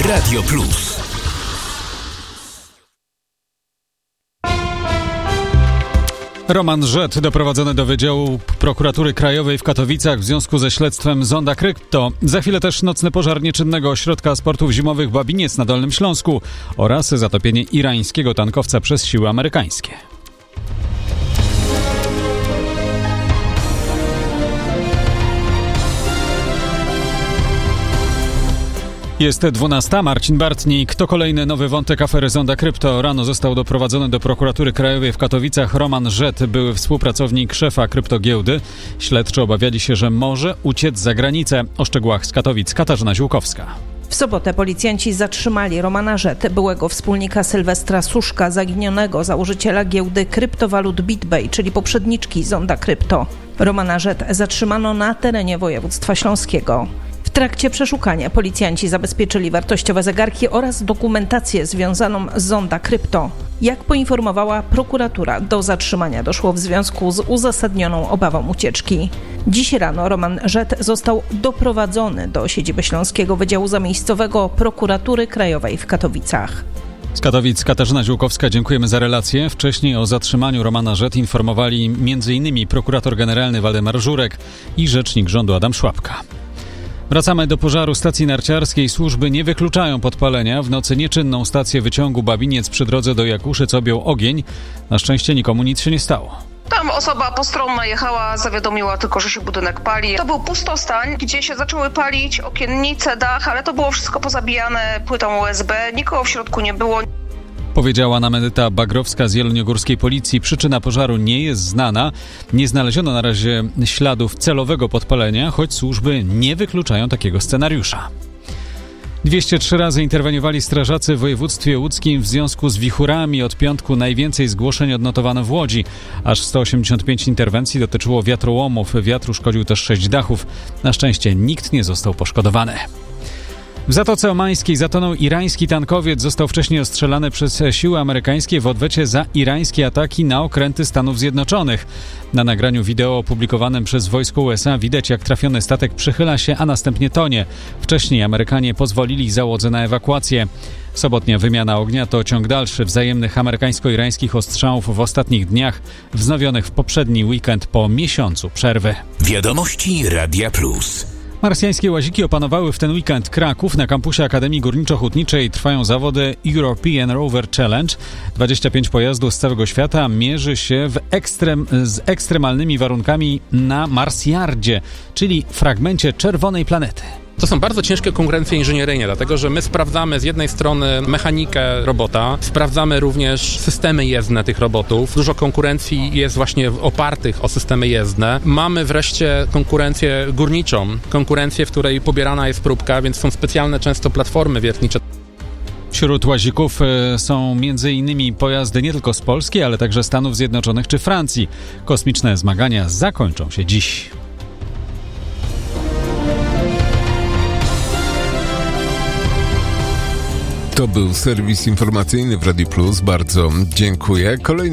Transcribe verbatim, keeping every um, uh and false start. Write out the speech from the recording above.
Radio Plus. Roman Żet doprowadzony do Wydziału Prokuratury Krajowej w Katowicach w związku ze śledztwem Zonda Krypto. Za chwilę też nocny pożar nieczynnego ośrodka sportów zimowych Babiniec na Dolnym Śląsku oraz zatopienie irańskiego tankowca przez siły amerykańskie. Jest dwunasta. Marcin Bartnik. To kolejny nowy wątek afery Zonda Krypto. Rano został doprowadzony do Prokuratury Krajowej w Katowicach Roman Żet, były współpracownik szefa kryptogiełdy. Śledczy obawiali się, że może uciec za granicę. O szczegółach z Katowic Katarzyna Ziółkowska. W sobotę policjanci zatrzymali Romana Żet, byłego wspólnika Sylwestra Suszka, zaginionego założyciela giełdy kryptowalut BitBay, czyli poprzedniczki Zonda Krypto. Romana Żet zatrzymano na terenie województwa śląskiego. W trakcie przeszukania policjanci zabezpieczyli wartościowe zegarki oraz dokumentację związaną z Zonda Krypto. Jak poinformowała prokuratura, do zatrzymania doszło w związku z uzasadnioną obawą ucieczki. Dziś rano Roman Żet został doprowadzony do siedziby Śląskiego Wydziału Zamiejscowego Prokuratury Krajowej w Katowicach. Z Katowic Katarzyna Ziółkowska, dziękujemy za relację. Wcześniej o zatrzymaniu Romana Żet informowali m.in. prokurator generalny Waldemar Żurek i rzecznik rządu Adam Szłapka. Wracamy do pożaru stacji narciarskiej. Służby nie wykluczają podpalenia. W nocy nieczynną stację wyciągu Babiniec przy drodze do Jakuszyc objął ogień. Na szczęście nikomu nic się nie stało. Tam osoba postronna jechała, zawiadomiła tylko, że się budynek pali. To był pustostań, gdzie się zaczęły palić okiennice, dach, ale to było wszystko pozabijane płytą U S B. Nikogo w środku nie było. Powiedziała nam Edyta Bagrowska z Jeleniogórskiej Policji. Przyczyna pożaru nie jest znana. Nie znaleziono na razie śladów celowego podpalenia, choć służby nie wykluczają takiego scenariusza. dwieście trzy razy interweniowali strażacy w województwie łódzkim w związku z wichurami. Od piątku najwięcej zgłoszeń odnotowano w Łodzi. Aż sto osiemdziesiąt pięć interwencji dotyczyło wiatrołomów. Wiatr uszkodził też sześć dachów. Na szczęście nikt nie został poszkodowany. W Zatoce Omańskiej zatonął irański tankowiec. Został wcześniej ostrzelany przez siły amerykańskie w odwecie za irańskie ataki na okręty Stanów Zjednoczonych. Na nagraniu wideo opublikowanym przez wojsko U S A widać, jak trafiony statek przychyla się, a następnie tonie. Wcześniej Amerykanie pozwolili załodze na ewakuację. Sobotnia wymiana ognia to ciąg dalszy wzajemnych amerykańsko-irańskich ostrzałów w ostatnich dniach, wznowionych w poprzedni weekend po miesiącu przerwy. Wiadomości Radia Plus. Marsjańskie łaziki opanowały w ten weekend Kraków. Na kampusie Akademii Górniczo-Hutniczej trwają zawody European Rover Challenge. dwadzieścia pięć pojazdów z całego świata mierzy się w ekstrem, z ekstremalnymi warunkami na Marsjardzie, czyli fragmencie czerwonej planety. To są bardzo ciężkie konkurencje inżynieryjne, dlatego że my sprawdzamy z jednej strony mechanikę robota, sprawdzamy również systemy jezdne tych robotów. Dużo konkurencji jest właśnie opartych o systemy jezdne. Mamy wreszcie konkurencję górniczą, konkurencję, w której pobierana jest próbka, więc są specjalne często platformy wiertnicze. Wśród łazików są między innymi pojazdy nie tylko z Polski, ale także Stanów Zjednoczonych czy Francji. Kosmiczne zmagania zakończą się dziś. To był serwis informacyjny w Radiu Plus. Bardzo dziękuję. Kolejny